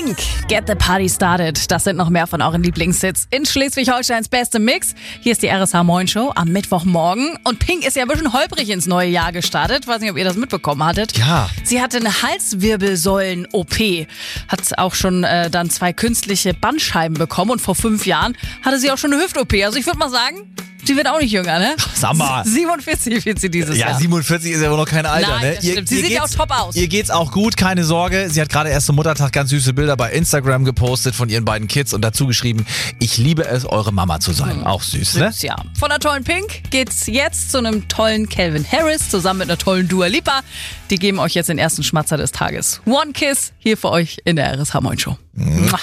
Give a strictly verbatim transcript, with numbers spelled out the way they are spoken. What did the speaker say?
Pink, Get the Party Started. Das sind noch mehr von euren Lieblingshits in Schleswig-Holsteins bestem Mix. Hier ist die R S H Moin Show am Mittwochmorgen. Und Pink ist ja ein bisschen holprig ins neue Jahr gestartet. Weiß nicht, ob ihr das mitbekommen hattet. Ja. Sie hatte eine Halswirbelsäulen-O P. Hat auch schon äh, dann zwei künstliche Bandscheiben bekommen. Und vor fünf Jahren hatte sie auch schon eine Hüft-O P. Also ich würde mal sagen, sie wird auch nicht jünger, ne? Sag mal. siebenundvierzig wird sie dieses Ja, Jahr. siebenundvierzig ist ja aber noch kein Alter, Nein, ne? das stimmt. Sie sieht ja auch top aus. Ihr geht's auch gut, keine Sorge. Sie hat gerade erst zum Muttertag ganz süße Bilder bei Instagram gepostet von ihren beiden Kids und dazu geschrieben, ich liebe es, eure Mama zu sein. Auch süß, ne? Süß, ja. Von einer tollen Pink geht's jetzt zu einem tollen Calvin Harris zusammen mit einer tollen Dua Lipa. Die geben euch jetzt den ersten Schmatzer des Tages. One Kiss hier für euch in der R S H Moin Show. Mhm.